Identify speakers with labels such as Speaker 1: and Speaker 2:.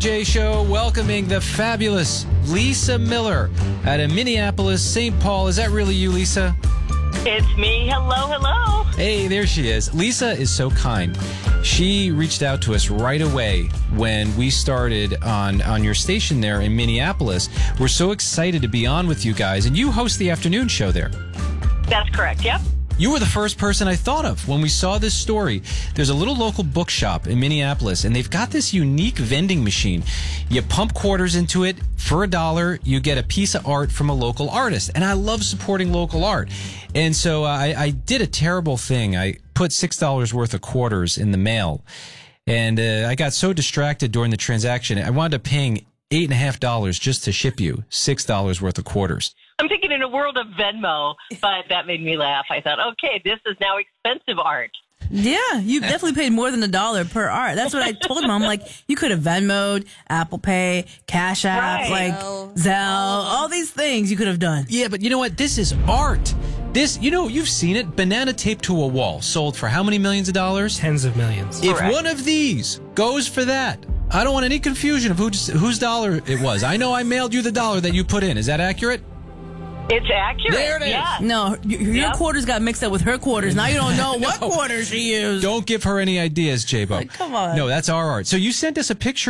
Speaker 1: J Show, welcoming the fabulous Lisa Miller out of Minneapolis, St. Paul. Is that really you, Lisa?
Speaker 2: It's me. Hello, hello.
Speaker 1: Hey, there she is. Lisa is so kind. She reached out to us right away when we started on your station there in Minneapolis. We're so excited to be on with you guys, and you host the afternoon show there.
Speaker 2: That's correct, yep.
Speaker 1: You were the first person I thought of when we saw this story. There's a little local bookshop in Minneapolis, and they've got this unique vending machine. You pump quarters into it. For $1, you get a piece of art from a local artist. And I love supporting local art. And so I did a terrible thing. I put $6 worth of quarters in the mail. And I got so distracted during the transaction, I wound up paying $8.50 just to ship you $6 worth of quarters.
Speaker 2: I'm thinking in a world of Venmo, but that made me laugh. I thought, okay, this is now expensive art.
Speaker 3: Yeah, you definitely paid more than $1 per art. That's what I told him. I'm like, you could have Venmo'd, Apple Pay, Cash App, like Zelle, all these things you could have done.
Speaker 1: Yeah, but you know what? This is art. This, you've seen it. Banana taped to a wall, sold for how many millions of dollars?
Speaker 4: Tens of millions.
Speaker 1: If
Speaker 2: Correct.
Speaker 1: one of these goes for that, I don't want any confusion of whose dollar it was. I know I mailed you the dollar that you put in. Is that accurate?
Speaker 2: It's accurate.
Speaker 1: There it is.
Speaker 2: Yeah.
Speaker 3: No, your quarters got mixed up with her quarters. Now you don't know what quarters she used.
Speaker 1: Don't give her any ideas, J-Bo.
Speaker 3: Come on.
Speaker 1: No, that's our art. So you sent us a picture